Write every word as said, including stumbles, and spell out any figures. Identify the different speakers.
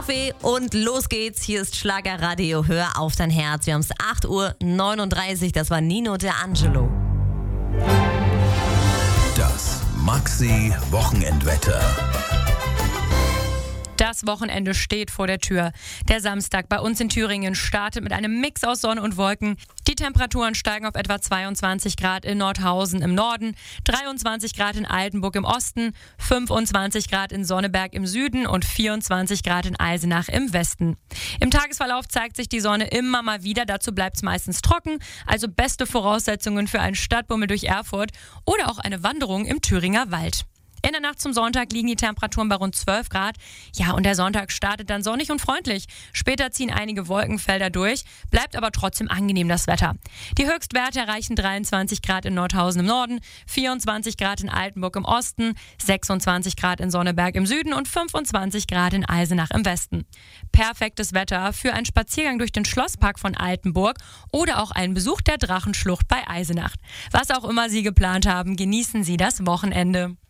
Speaker 1: Kaffee und los geht's. Hier ist Schlagerradio. Hör auf dein Herz. Wir haben es acht Uhr neununddreißig. Das war Nino De Angelo.
Speaker 2: Das Maxi-Wochenendwetter.
Speaker 3: Das Wochenende steht vor der Tür. Der Samstag bei uns in Thüringen startet mit einem Mix aus Sonne und Wolken. Die Temperaturen steigen auf etwa zweiundzwanzig Grad in Nordhausen im Norden, dreiundzwanzig Grad in Altenburg im Osten, fünfundzwanzig Grad in Sonneberg im Süden und vierundzwanzig Grad in Eisenach im Westen. Im Tagesverlauf zeigt sich die Sonne immer mal wieder. Dazu bleibt es meistens trocken, also beste Voraussetzungen für einen Stadtbummel durch Erfurt oder auch eine Wanderung im Thüringer Wald. In der Nacht zum Sonntag liegen die Temperaturen bei rund zwölf Grad. Ja, und der Sonntag startet dann sonnig und freundlich. Später ziehen einige Wolkenfelder durch, bleibt aber trotzdem angenehm das Wetter. Die Höchstwerte erreichen dreiundzwanzig Grad in Nordhausen im Norden, vierundzwanzig Grad in Altenburg im Osten, sechsundzwanzig Grad in Sonneberg im Süden und fünfundzwanzig Grad in Eisenach im Westen. Perfektes Wetter für einen Spaziergang durch den Schlosspark von Altenburg oder auch einen Besuch der Drachenschlucht bei Eisenach. Was auch immer Sie geplant haben, genießen Sie das Wochenende.